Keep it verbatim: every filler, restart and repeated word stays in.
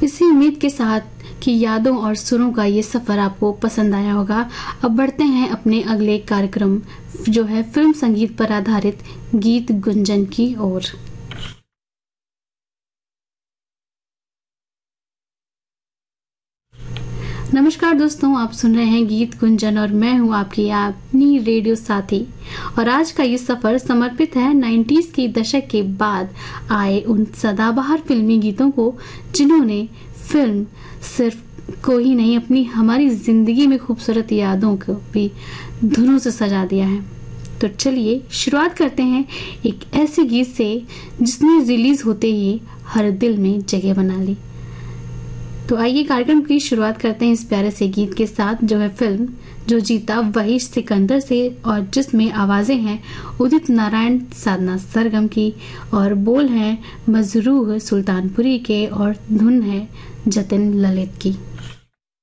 इसी उम्मीद के साथ कि यादों और सुरों का ये सफ़र आपको पसंद आया होगा। अब बढ़ते हैं अपने अगले कार्यक्रम जो है फिल्म संगीत पर आधारित गीत गुंजन की ओर। नमस्कार दोस्तों, आप सुन रहे हैं गीत गुंजन और मैं हूं आपकी अपनी रेडियो साथी। और आज का ये सफ़र समर्पित है नाइन्टीज़ के दशक के बाद आए उन सदाबहार फिल्मी गीतों को जिन्होंने फिल्म सिर्फ को ही नहीं अपनी हमारी ज़िंदगी में खूबसूरत यादों को भी धुनों से सजा दिया है। तो चलिए शुरुआत करते हैं एक ऐसे गीत से जिसने रिलीज़ होते ही हर दिल में जगह बना ली। तो आइए कार्यक्रम की शुरुआत करते हैं इस प्यारे से गीत के साथ जो है फिल्म जो जीता वही सिकंदर से, और जिसमें आवाज़ें हैं उदित नारायण साधना सरगम की और बोल हैं मजरूह सुल्तानपुरी के और धुन है जतिन ललित की।